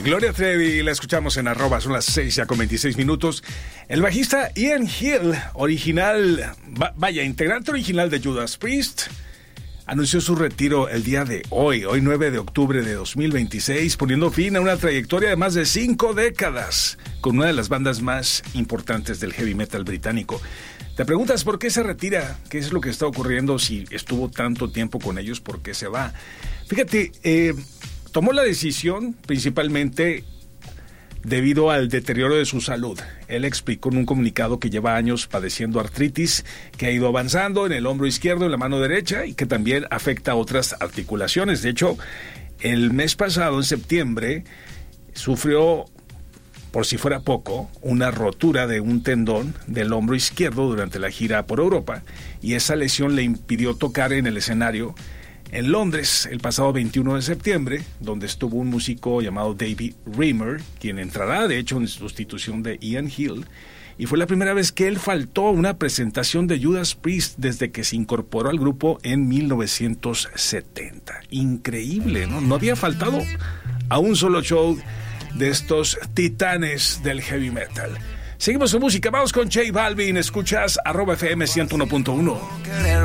Gloria Trevi, la escuchamos en arroba, son las 6:26. El bajista Ian Hill, integrante original de Judas Priest, anunció su retiro el día de hoy 9 de octubre de 2026, poniendo fin a una trayectoria de más de 5 décadas con una de las bandas más importantes del heavy metal británico. Te preguntas por qué se retira, qué es lo que está ocurriendo, si estuvo tanto tiempo con ellos, por qué se va. Fíjate, tomó la decisión principalmente debido al deterioro de su salud. Él explicó en un comunicado que lleva años padeciendo artritis, que ha ido avanzando en el hombro izquierdo, en la mano derecha, y que también afecta a otras articulaciones. De hecho, el mes pasado, en septiembre, sufrió, por si fuera poco, una rotura de un tendón del hombro izquierdo durante la gira por Europa, y esa lesión le impidió tocar en el escenario en Londres el pasado 21 de septiembre, donde estuvo un músico llamado David Raymer, quien entrará de hecho en sustitución de Ian Hill, y fue la primera vez que él faltó a una presentación de Judas Priest desde que se incorporó al grupo en 1970. Increíble, ¿no? No había faltado a un solo show de estos titanes del heavy metal. Seguimos con música, vamos con J Balvin, escuchas @FM 101.1.